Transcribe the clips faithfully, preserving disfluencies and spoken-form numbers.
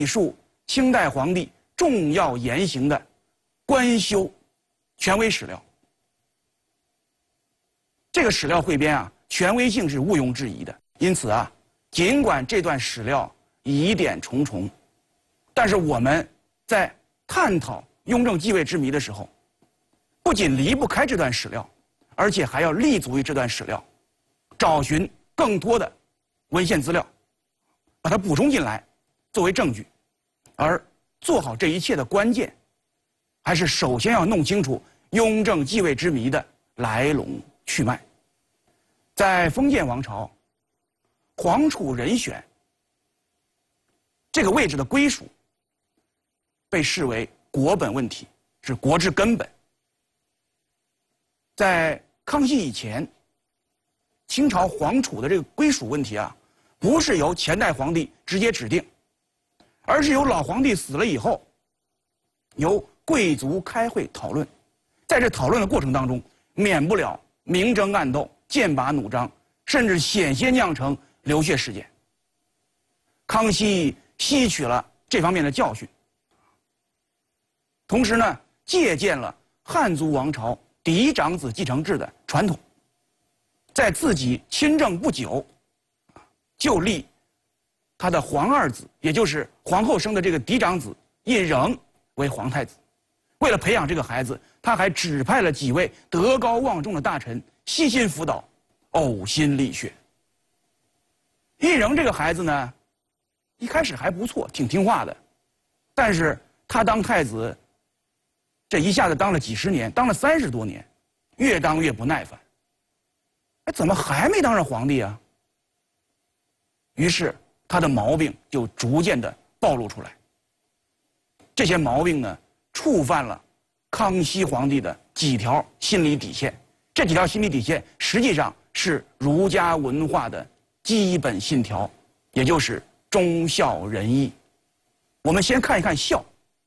述清代皇帝重要言行的官修权威史料。这个史料汇编啊，权威性是毋庸置疑的。因此啊，尽管这段史料疑点重重，但是我们在探讨雍正继位之谜的时候，不仅离不开这段史料，而且还要立足于这段史料，找寻更多的文献资料，把它补充进来，作为证据。而做好这一切的关键，还是首先要弄清楚雍正继位之谜的来龙去脉。在封建王朝，皇储人选这个位置的归属，被视为国本问题，是国之根本。在康熙以前，清朝皇储的这个归属问题啊，不是由前代皇帝直接指定，而是由老皇帝死了以后，由贵族开会讨论。在这讨论的过程当中，免不了明争暗斗、剑拔弩张，甚至险些酿成流血事件。康熙吸取了这方面的教训，同时呢，借鉴了汉族王朝嫡长子继承制的传统，在自己亲政不久，就立他的皇二子，也就是皇后生的这个嫡长子胤禛为皇太子。为了培养这个孩子，他还指派了几位德高望重的大臣悉心辅导，呕心沥血。胤禛这个孩子呢，一开始还不错，挺听话的，但是他当太子，这一下子当了几十年，当了三十多年，越当越不耐烦。哎，怎么还没当上皇帝啊？于是他的毛病就逐渐的暴露出来。这些毛病呢，触犯了康熙皇帝的几条心理底线。这几条心理底线实际上是儒家文化的基本信条，也就是忠孝仁义。我们先看一看孝。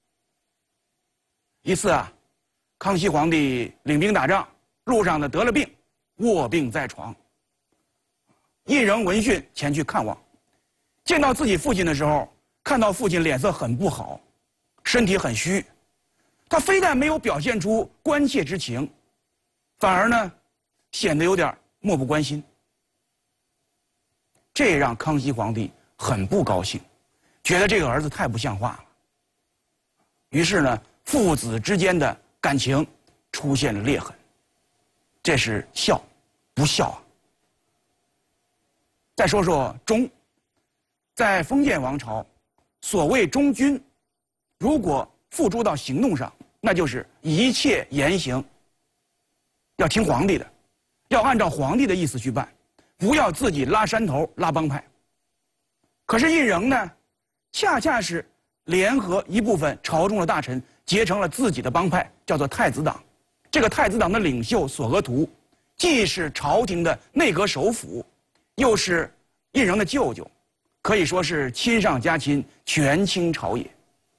一次啊，康熙皇帝领兵打仗，路上呢得了病，卧病在床。胤禛闻讯前去看望，见到自己父亲的时候，看到父亲脸色很不好，身体很虚，他非但没有表现出关切之情，反而呢显得有点漠不关心。这让康熙皇帝很不高兴，觉得这个儿子太不像话了。于是呢，父子之间的感情出现了裂痕。这是孝，不孝啊。再说说忠，在封建王朝，所谓忠君，如果付诸到行动上，那就是一切言行要听皇帝的，要按照皇帝的意思去办，不要自己拉山头、拉帮派。可是胤禛呢，恰恰是联合一部分朝中的大臣，结成了自己的帮派，叫做太子党。这个太子党的领袖索额图，既是朝廷的内阁首辅，又是胤禛的舅舅，可以说是亲上加亲，权倾朝野。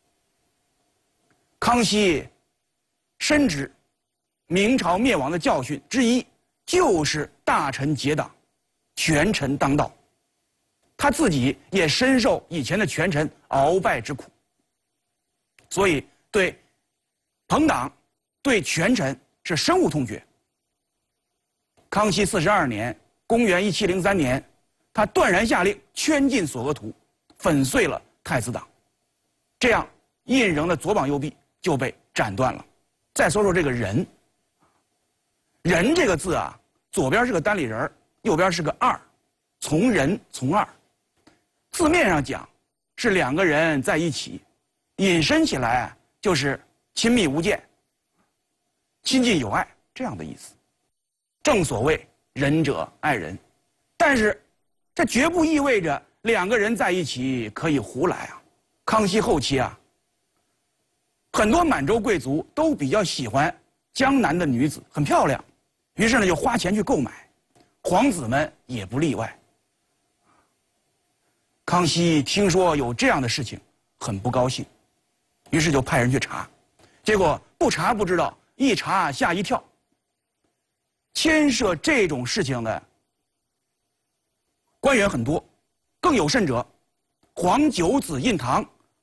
康熙深知明朝灭亡的教训之一就是大臣结党，权臣当道。他自己也深受以前的权臣鳌拜之苦，所以对朋党、对权臣是深恶痛绝。康熙四十二年，公元一七零三年，他断然下令圈禁索额图，粉碎了太子党，这样胤禛的左膀右臂就被斩断了。再说说这个人，人这个字啊，左边是个单立人，右边是个二，从人从二。字面上讲是两个人在一起，引申起来就是亲密无间、亲近友爱这样的意思。正所谓仁者爱人，但是这绝不意味着两个人在一起可以胡来啊。康熙后期啊，很多满洲贵族都比较喜欢江南的女子，很漂亮，于是呢就花钱去购买，皇子们也不例外。康熙听说有这样的事情，很不高兴，于是就派人去查，结果不查不知道，一查吓一跳。牵涉这种事情的官员很多，更有甚者，皇九子胤堂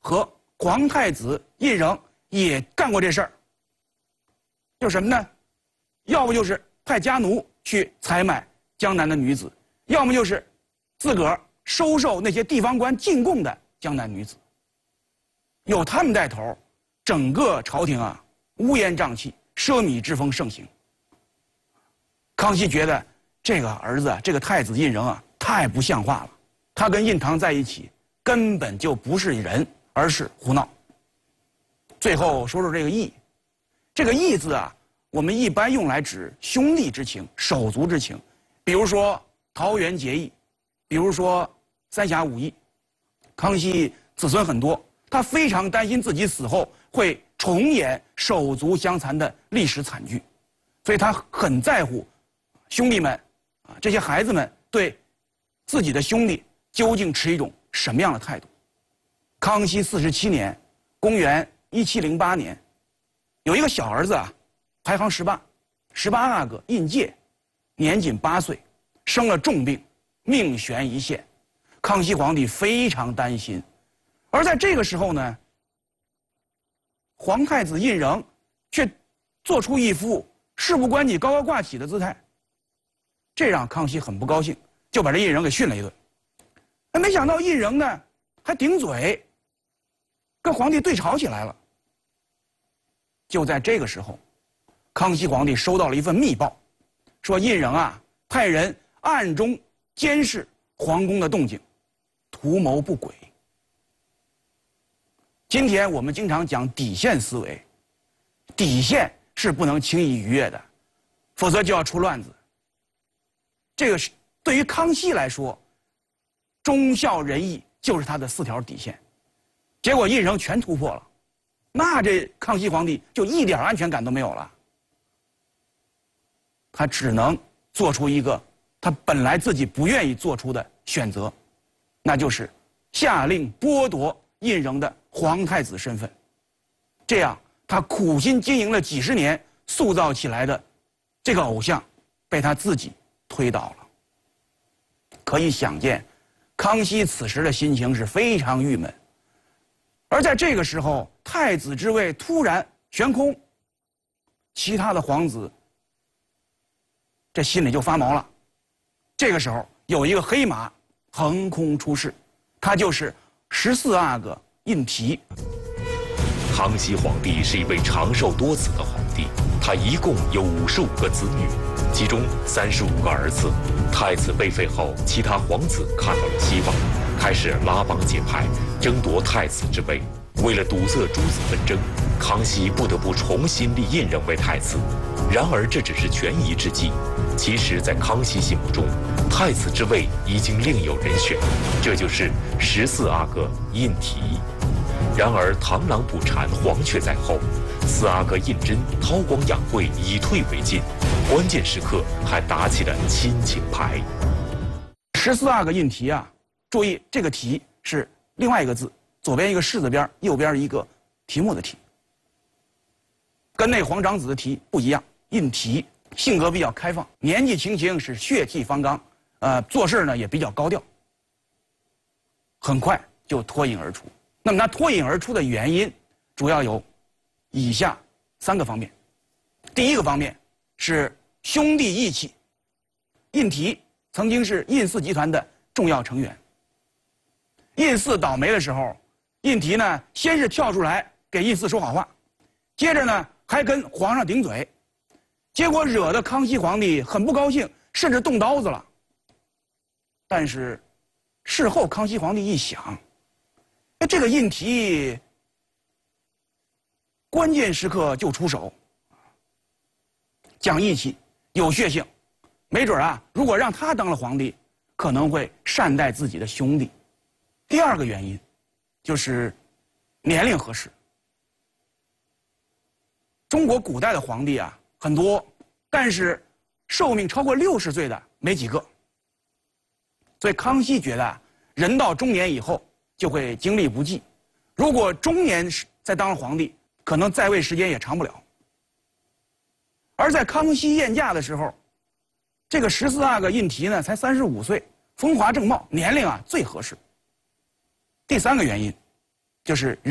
和皇太子胤禛也干过这事儿，就是什么呢？要不就是派家奴去采买江南的女子，要么就是自个儿收受那些地方官进贡的江南女子。有他们带头，整个朝廷啊乌烟瘴气，奢靡之风盛行。康熙觉得这个儿子，这个太子胤禛啊，太不像话了。他跟胤堂在一起，根本就不是人，而是胡闹。最后说说这个义，这个义字啊，我们一般用来指兄弟之情、手足之情，比如说桃园结义，比如说三峡五义。康熙子孙很多，他非常担心自己死后会重演手足相残的历史惨剧，所以他很在乎兄弟们啊，这些孩子们对自己的兄弟究竟持一种什么样的态度。康熙四十七年，公元一七零八年，有一个小儿子啊，排行十八，十八阿哥胤介，年仅八岁，生了重病，命悬一线。康熙皇帝非常担心，而在这个时候呢，皇太子胤禛却做出一副事不关己高高挂起的姿态，这让康熙很不高兴，就把这胤禛给训了一顿。哎，没想到胤禛呢还顶嘴，跟皇帝对吵起来了。就在这个时候，康熙皇帝收到了一份密报，说胤禛啊派人暗中监视皇宫的动静，图谋不轨。今天我们经常讲底线思维，底线是不能轻易逾越的，否则就要出乱子。这个是对于康熙来说，忠孝仁义就是他的四条底线，结果胤禛全突破了，那这康熙皇帝就一点安全感都没有了。他只能做出一个他本来自己不愿意做出的选择，那就是下令剥夺胤禛的皇太子身份。这样他苦心经营了几十年塑造起来的这个偶像，被他自己推倒了。可以想见，康熙此时的心情是非常郁闷。而在这个时候，太子之位突然悬空，其他的皇子这心里就发毛了。这个时候有一个黑马横空出世，他就是十四阿哥胤禔。 康熙皇帝是一位长寿多子的皇帝，他一共有五十五个子女，其中三十五个儿子。太子被废后，其他皇子看到了希望，开始拉帮结派，争夺太子之位。为了堵塞诸子纷争，康熙不得不重新立胤禛为太子。然而这只是权宜之计，其实在康熙心目中，太子之位已经另有人选，这就是十四阿哥胤禔。然而螳螂捕蝉，黄雀在后，四阿哥胤禛韬光养晦，以退为进，关键时刻还打起了亲情牌。 十四阿哥胤禔啊，注意这个禔是另外一个字，左边一个士字边，右边一个题目的题，跟那皇长子的禔不一样。胤禔性格比较开放，年纪轻轻是血气方刚，呃，做事呢也比较高调，很快就脱颖而出。那么他脱颖而出的原因，主要有以下三个方面。第一个方面是兄弟义气。胤禔曾经是胤氏集团的重要成员。胤祀倒霉的时候，胤禔呢先是跳出来给胤祀说好话，接着呢还跟皇上顶嘴，结果惹得康熙皇帝很不高兴，甚至动刀子了。但是事后康熙皇帝一想，这个胤禔关键时刻就出手，讲义气，有血性，没准啊，如果让他当了皇帝，可能会善待自己的兄弟。第二个原因就是年龄合适。中国古代的皇帝啊很多，但是寿命超过六十岁的没几个，所以康熙觉得人到中年以后就会精力不济，如果中年再当了皇帝，可能在位时间也长不了。而在康熙宴驾的时候，这个十四阿哥胤禔呢才三十五岁，风华正茂，年龄啊最合适。第三个原因， 就是人。